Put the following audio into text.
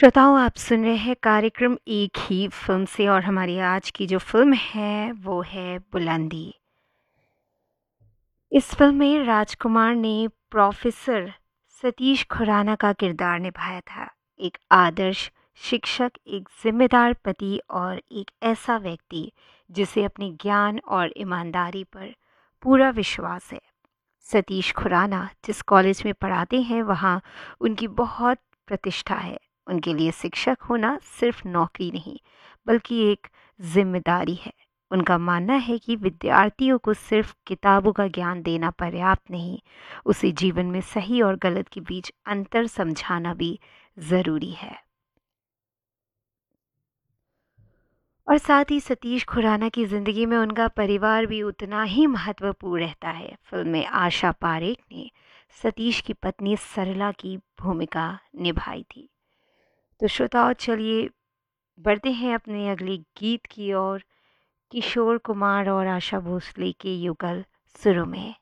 श्रोताओं, आप सुन रहे हैं कार्यक्रम एक ही फ़िल्म से और हमारी आज की जो फ़िल्म है वो है बुलंदी। इस फ़िल्म में राजकुमार ने प्रोफ़ेसर सतीश खुराना का किरदार निभाया था। एक आदर्श शिक्षक, एक ज़िम्मेदार पति और एक ऐसा व्यक्ति जिसे अपने ज्ञान और ईमानदारी पर पूरा विश्वास है। सतीश खुराना जिस कॉलेज में पढ़ाते हैं वहाँ उनकी बहुत प्रतिष्ठा है। उनके लिए शिक्षक होना सिर्फ नौकरी नहीं बल्कि एक जिम्मेदारी है। उनका मानना है कि विद्यार्थियों को सिर्फ किताबों का ज्ञान देना पर्याप्त नहीं, उसे जीवन में सही और गलत के बीच अंतर समझाना भी ज़रूरी है। और साथ ही सतीश खुराना की ज़िंदगी में उनका परिवार भी उतना ही महत्वपूर्ण रहता है। फिल्म में आशा पारेख ने सतीश की पत्नी सरला की भूमिका निभाई थी। तो श्रोताओ, चलिए बढ़ते हैं अपने अगले गीत की ओर। किशोर कुमार और आशा भोसले के युगल सुरों में।